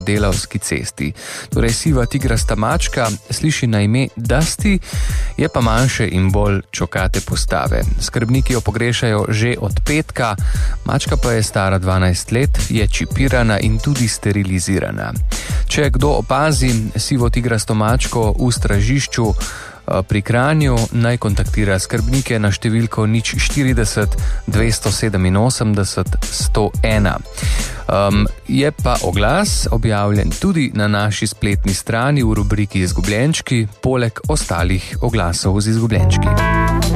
Delavski cesti. Torej, siva tigrasta mačka sliši na ime Dusty, je pa manjše in bolj čokate postave. Skrbniki jo pogrešajo že od petka, mačka pa je stara 12 let, je čipirana in tudi sterilizirana. Če kdo opazi sivo tigrasto mačko v stražišču pri Kranju, naj kontaktira skrbnike na številko 040 287 101. Je pa oglas objavljen tudi na naši spletni strani v rubriki Izgubljenčki, poleg ostalih oglasov z izgubljenčki.